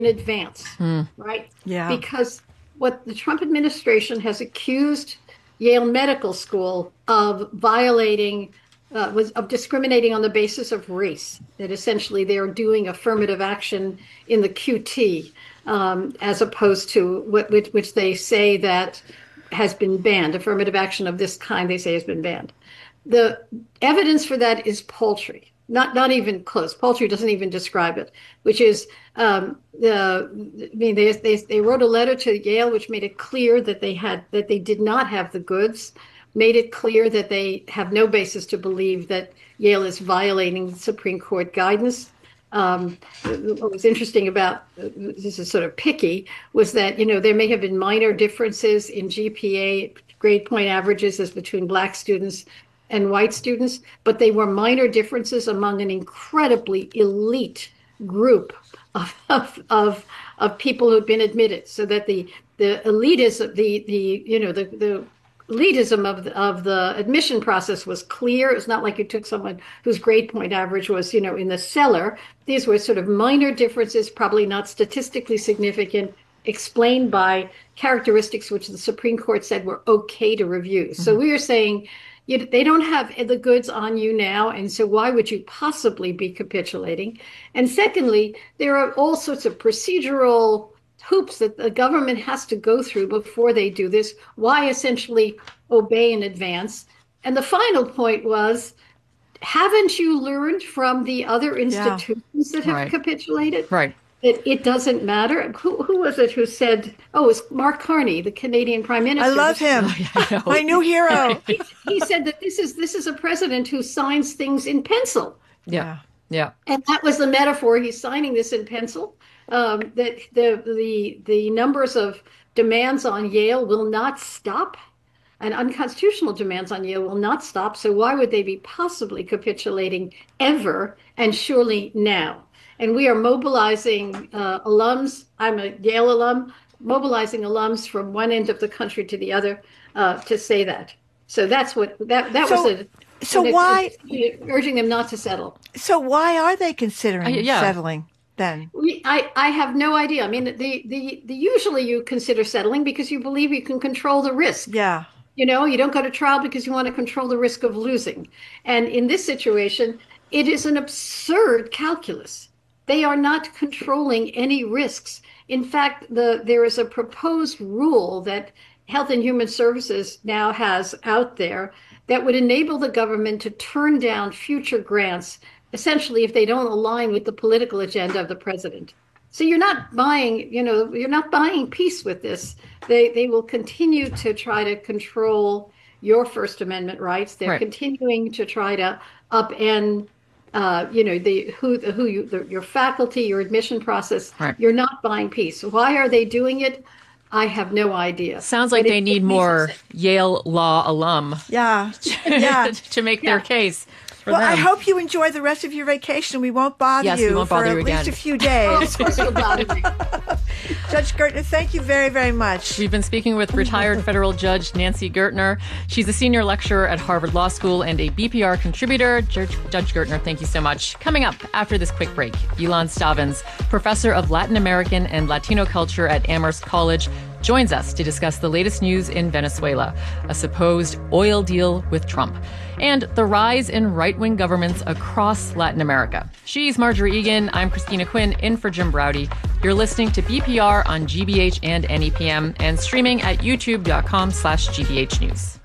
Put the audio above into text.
advance, right? Yeah. Because what the Trump administration has accused Yale Medical School of violating was of discriminating on the basis of race. That essentially they are doing affirmative action in the QT, as opposed to which they say that has been banned. Affirmative action of this kind, they say, has been banned. The evidence for that is paltry, not even close. Paltry doesn't even describe it, which is they wrote a letter to Yale, which made it clear that they did not have the goods, made it clear that they have no basis to believe that Yale is violating Supreme Court guidance. What was interesting about this is sort of picky was that there may have been minor differences in GPA grade point averages as between Black students and white students, but they were minor differences among an incredibly elite group of people who'd been admitted, so that the elitism the elitism of the admission process was clear. It's not like you took someone whose grade point average was in the cellar. These were sort of minor differences, probably not statistically significant, explained by characteristics which the Supreme Court said were okay to review. Mm-hmm. So we are saying they don't have the goods on you now, and so why would you possibly be capitulating? And secondly, there are all sorts of procedural hoops that the government has to go through before they do this. Why essentially obey in advance? And the final point was, haven't you learned from the other institutions that have capitulated? Right. It doesn't matter. Who was it who said, it was Mark Carney, the Canadian Prime Minister. I love him. My new hero. He said that this is a president who signs things in pencil. Yeah. Yeah. And that was the metaphor. He's signing this in pencil. That the numbers of demands on Yale will not stop, and unconstitutional demands on Yale will not stop. So why would they be possibly capitulating ever, and surely now? And we are mobilizing alums. I'm a Yale alum, mobilizing alums from one end of the country to the other to say that. So that's what that was it. So why urging them not to settle? So why are they considering settling then? I have no idea. I mean, the usually you consider settling because you believe you can control the risk. Yeah. You don't go to trial because you want to control the risk of losing. And in this situation, it is an absurd calculus. They are not controlling any risks. In fact, there is a proposed rule that Health and Human Services now has out there that would enable the government to turn down future grants, essentially if they don't align with the political agenda of the president. So you're not buying peace with this. They will continue to try to control your First Amendment rights. They're continuing to try to upend your faculty, your admission process. Right. You're not buying peace. Why are they doing it? I have no idea. Sounds like they need more Yale law alum. Yeah. to make their case. Well, I hope you enjoy the rest of your vacation. We won't bother you for at least a few days. Of course you'll bother me. Judge Gertner, thank you very, very much. We've been speaking with retired federal judge Nancy Gertner. She's a senior lecturer at Harvard Law School and a BPR contributor. Judge Gertner, thank you so much. Coming up after this quick break, Ilan Stavins, professor of Latin American and Latino culture at Amherst College, joins us to discuss the latest news in Venezuela, a supposed oil deal with Trump, and the rise in right-wing governments across Latin America. She's Marjorie Egan. I'm Christina Quinn, in for Jim Browdy. You're listening to BPR on GBH and NEPM and streaming at youtube.com/GBH News.